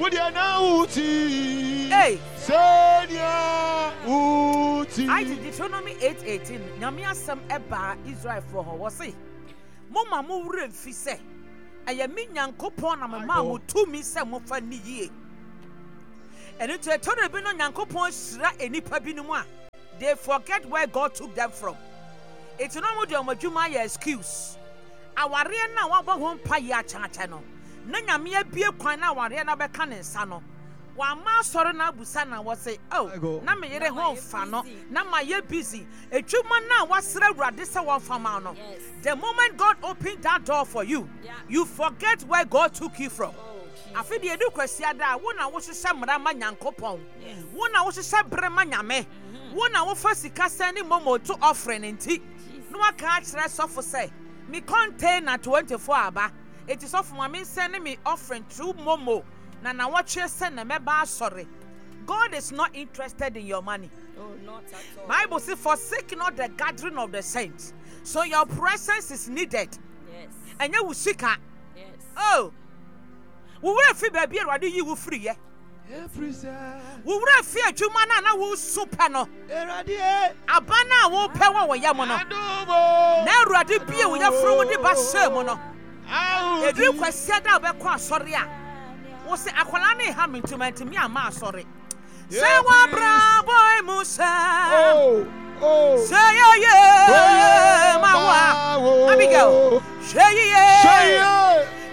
Hey. I did Deuteronomy 8:18. Nyamia some eba Israel for her was say. Mama mure fise. Aya mi nyankopon na mama mo tumi se mo fa ni yie. Eno to etoro bi no nyankopon shira enipa bi no mu a. They forget where God took them from. It's no more than my excuse. Our real now, what won't pay ya channel. Nanya me be a quine now, our real number cannon sano. While Master Nabusana was say, oh, Nammy home fano, Nama ye busy. A true man now was radissa one famano. The moment God opened that door for you, you forget where God took you from. I feel the education that one I was a samra manyan copon. One I was a sabremanyame. One hour first sending Momo to offering in tea. No, I can't rest off for say. Me contain at 24 hours. It is off my me sending me offering through Momo. Nana, what you send a member sorry. God is not interested in your money. Oh, not at all. Bible says, forsake not the gathering of the saints. So your presence is needed. Yes. And you will seek her. Yes. Oh, we will feel baby ready, you will free, yeah. We will fear Jumana na wo supano. Abana wo pewa wo yamono. Na Awurade bie wo yafro de ba semono. Edri kwasia da be kwa asori a. Wo se akwala ne ha mentumi ama asori. Se wa bra boy Musa. Say yeah mawa. Abigail. Say yeah.